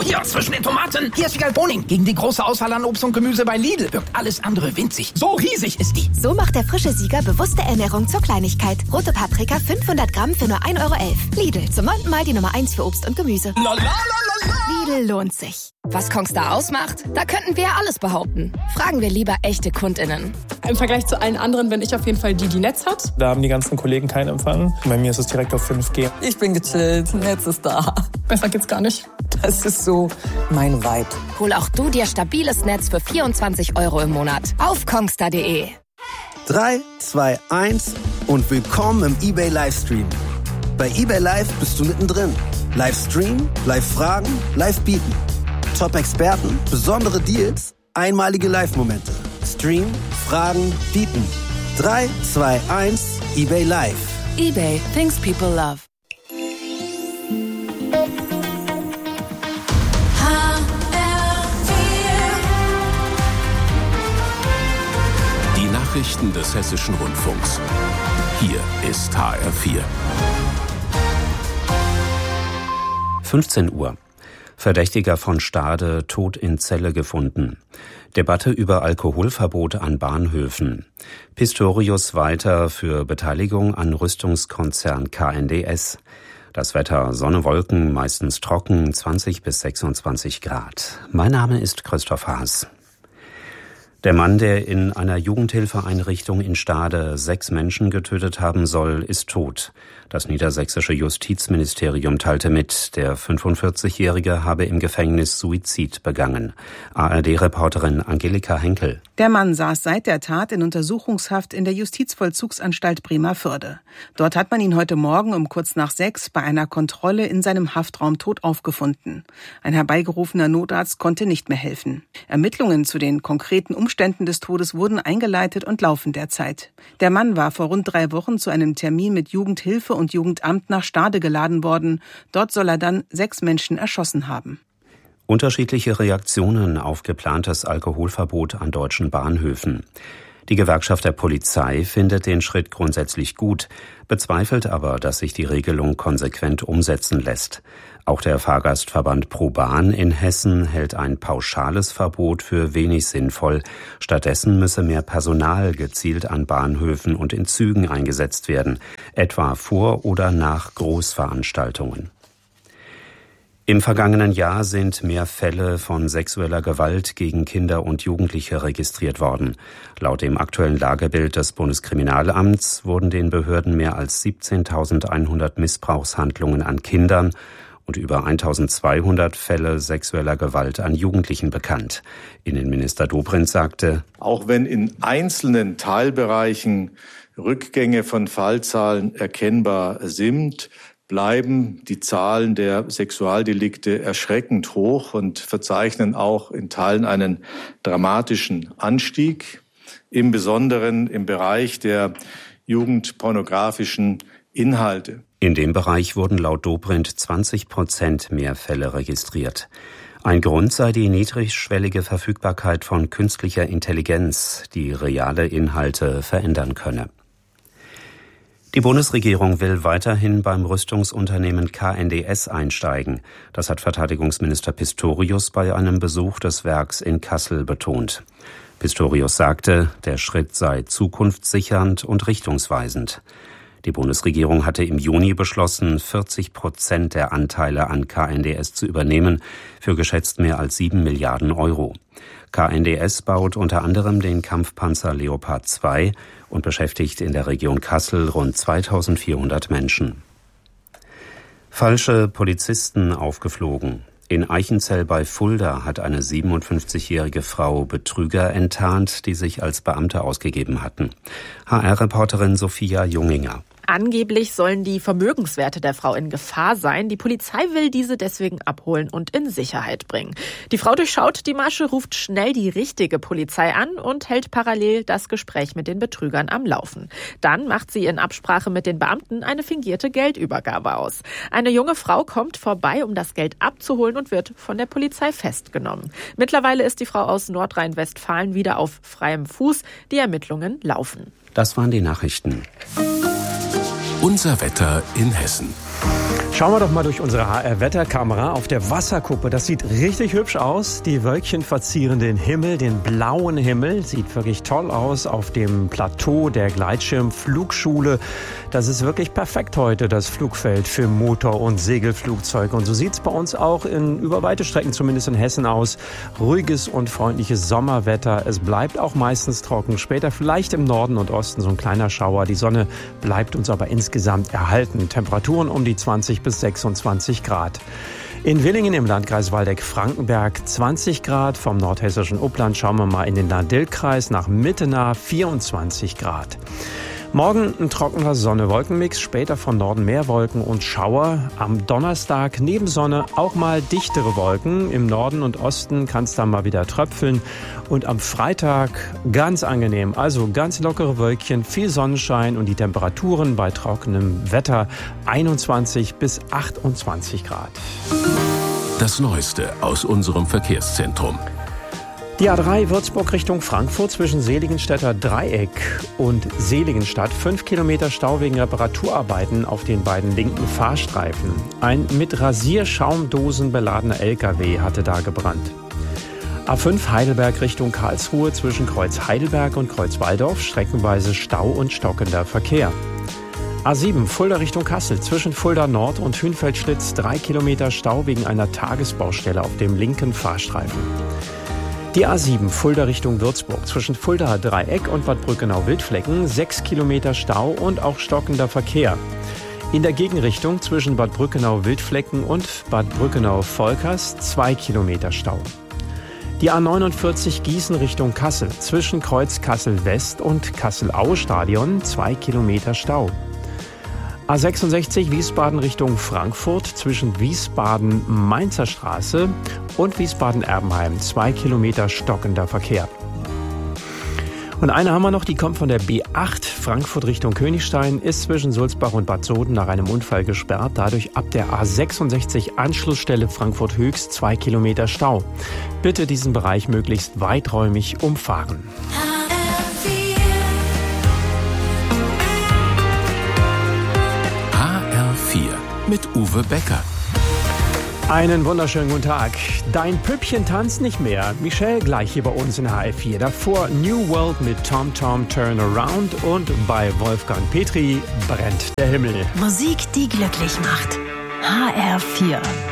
Oh, hier, zwischen den Tomaten. Hier ist Vigal Boning. Gegen die große Auswahl an Obst und Gemüse bei Lidl wirkt alles andere winzig. So riesig ist die. So macht der frische Sieger bewusste Ernährung zur Kleinigkeit. Rote Paprika 500 Gramm für nur 1,11 Euro. Lidl, zum 9. Mal die Nummer 1 für Obst und Gemüse. Lidl lohnt sich. Was Kongstar ausmacht? Da könnten wir ja alles behaupten. Fragen wir lieber echte KundInnen. Im Vergleich zu allen anderen bin ich auf jeden Fall die Netz hat. Da haben die ganzen Kollegen keinen Empfang. Bei mir ist es direkt auf 5G. Ich bin gechillt, Netz ist da. Besser geht's gar nicht. Das ist so mein Vibe. Hol auch du dir stabiles Netz für 24 Euro im Monat auf kongstar.de. 3, 2, 1 und willkommen im eBay Livestream. Bei eBay Live bist du mittendrin. Livestream, Live-Fragen, Live-Bieten. Top-Experten, besondere Deals, einmalige Live-Momente. Stream, Fragen, Bieten. 3, 2, 1, eBay Live. eBay, things people love. Die Nachrichten des Hessischen Rundfunks. Hier ist HR4. 15 Uhr. Verdächtiger von Stade tot in Zelle gefunden. Debatte über Alkoholverbot an Bahnhöfen. Pistorius weiter für Beteiligung an Rüstungskonzern KNDS. Das Wetter: Sonne, Wolken, meistens trocken, 20 bis 26 Grad. Mein Name ist Christoph Haas. Der Mann, der in einer Jugendhilfeeinrichtung in Stade 6 Menschen getötet haben soll, ist tot. Das niedersächsische Justizministerium teilte mit, der 45-Jährige habe im Gefängnis Suizid begangen. ARD-Reporterin Angelika Henkel. Der Mann saß seit der Tat in Untersuchungshaft in der Justizvollzugsanstalt Bremervörde. Dort hat man ihn heute Morgen um kurz nach 6 bei einer Kontrolle in seinem Haftraum tot aufgefunden. Ein herbeigerufener Notarzt konnte nicht mehr helfen. Ermittlungen zu den konkreten Umständen des Todes wurden eingeleitet und laufen derzeit. Der Mann war vor rund 3 Wochen zu einem Termin mit Jugendhilfe und Jugendamt nach Stade geladen worden. Dort soll er dann 6 Menschen erschossen haben. Unterschiedliche Reaktionen auf geplantes Alkoholverbot an deutschen Bahnhöfen. Die Gewerkschaft der Polizei findet den Schritt grundsätzlich gut, bezweifelt aber, dass sich die Regelung konsequent umsetzen lässt. Auch der Fahrgastverband ProBahn in Hessen hält ein pauschales Verbot für wenig sinnvoll. Stattdessen müsse mehr Personal gezielt an Bahnhöfen und in Zügen eingesetzt werden, etwa vor oder nach Großveranstaltungen. Im vergangenen Jahr sind mehr Fälle von sexueller Gewalt gegen Kinder und Jugendliche registriert worden. Laut dem aktuellen Lagebild des Bundeskriminalamts wurden den Behörden mehr als 17.100 Missbrauchshandlungen an Kindern und über 1.200 Fälle sexueller Gewalt an Jugendlichen bekannt. Innenminister Dobrindt sagte: Auch wenn in einzelnen Teilbereichen Rückgänge von Fallzahlen erkennbar sind, bleiben die Zahlen der Sexualdelikte erschreckend hoch und verzeichnen auch in Teilen einen dramatischen Anstieg, im Besonderen im Bereich der jugendpornografischen Inhalte. In dem Bereich wurden laut Dobrindt 20% mehr Fälle registriert. Ein Grund sei die niedrigschwellige Verfügbarkeit von künstlicher Intelligenz, die reale Inhalte verändern könne. Die Bundesregierung will weiterhin beim Rüstungsunternehmen KNDS einsteigen. Das hat Verteidigungsminister Pistorius bei einem Besuch des Werks in Kassel betont. Pistorius sagte, der Schritt sei zukunftssichernd und richtungsweisend. Die Bundesregierung hatte im Juni beschlossen, 40% der Anteile an KNDS zu übernehmen, für geschätzt mehr als 7 Milliarden Euro. KNDS baut unter anderem den Kampfpanzer Leopard 2 und beschäftigt in der Region Kassel rund 2.400 Menschen. Falsche Polizisten aufgeflogen. In Eichenzell bei Fulda hat eine 57-jährige Frau Betrüger enttarnt, die sich als Beamte ausgegeben hatten. HR-Reporterin Sophia Junginger. Angeblich sollen die Vermögenswerte der Frau in Gefahr sein. Die Polizei will diese deswegen abholen und in Sicherheit bringen. Die Frau durchschaut die Masche, ruft schnell die richtige Polizei an und hält parallel das Gespräch mit den Betrügern am Laufen. Dann macht sie in Absprache mit den Beamten eine fingierte Geldübergabe aus. Eine junge Frau kommt vorbei, um das Geld abzuholen und wird von der Polizei festgenommen. Mittlerweile ist die Frau aus Nordrhein-Westfalen wieder auf freiem Fuß. Die Ermittlungen laufen. Das waren die Nachrichten. Unser Wetter in Hessen. Schauen wir doch mal durch unsere HR-Wetterkamera auf der Wasserkuppe. Das sieht richtig hübsch aus. Die Wölkchen verzieren den Himmel, den blauen Himmel. Sieht wirklich toll aus auf dem Plateau der Gleitschirmflugschule. Das ist wirklich perfekt heute, das Flugfeld für Motor- und Segelflugzeuge. Und so sieht es bei uns auch über weite Strecken, zumindest in Hessen, aus. Ruhiges und freundliches Sommerwetter. Es bleibt auch meistens trocken. Später vielleicht im Norden und Osten so ein kleiner Schauer. Die Sonne bleibt uns aber insgesamt erhalten. Temperaturen um die 20 bis 26 Grad. In Willingen im Landkreis Waldeck-Frankenberg 20 Grad. Vom nordhessischen Upland schauen wir mal in den Lahn-Dill-Kreis nach Mittenah 24 Grad. Morgen ein trockener Sonne-Wolkenmix, später von Norden mehr Wolken und Schauer. Am Donnerstag neben Sonne auch mal dichtere Wolken. Im Norden und Osten kann es dann mal wieder tröpfeln. Und am Freitag ganz angenehm, also ganz lockere Wölkchen, viel Sonnenschein und die Temperaturen bei trockenem Wetter 21 bis 28 Grad. Das Neueste aus unserem Verkehrszentrum. Die A3 Würzburg Richtung Frankfurt zwischen Seligenstädter Dreieck und Seligenstadt. 5 Kilometer Stau wegen Reparaturarbeiten auf den beiden linken Fahrstreifen. Ein mit Rasierschaumdosen beladener LKW hatte da gebrannt. A5 Heidelberg Richtung Karlsruhe zwischen Kreuz Heidelberg und Kreuz Walldorf. Streckenweise Stau und stockender Verkehr. A7 Fulda Richtung Kassel zwischen Fulda Nord und Hünfeldschlitz. 3 Kilometer Stau wegen einer Tagesbaustelle auf dem linken Fahrstreifen. Die A7 Fulda Richtung Würzburg zwischen Fuldaer Dreieck und Bad Brückenau-Wildflecken 6 Kilometer Stau und auch stockender Verkehr. In der Gegenrichtung zwischen Bad Brückenau-Wildflecken und Bad Brückenau-Volkers 2 Kilometer Stau. Die A49 Gießen Richtung Kassel zwischen Kreuz Kassel West und Kassel-Aue-Stadion 2 Kilometer Stau. A66 Wiesbaden Richtung Frankfurt zwischen Wiesbaden-Mainzer Straße und Wiesbaden-Erbenheim 2 Kilometer stockender Verkehr. Und eine haben wir noch, die kommt von der B8 Frankfurt Richtung Königstein, ist zwischen Sulzbach und Bad Soden nach einem Unfall gesperrt. Dadurch ab der A66 Anschlussstelle Frankfurt Höchst 2 Kilometer Stau. Bitte diesen Bereich möglichst weiträumig umfahren. Mit Uwe Becker. Einen wunderschönen guten Tag. Dein Püppchen tanzt nicht mehr. Michelle gleich hier bei uns in HR4. Davor New World mit Tom Tom Turn Around und bei Wolfgang Petri brennt der Himmel. Musik, die glücklich macht. HR4.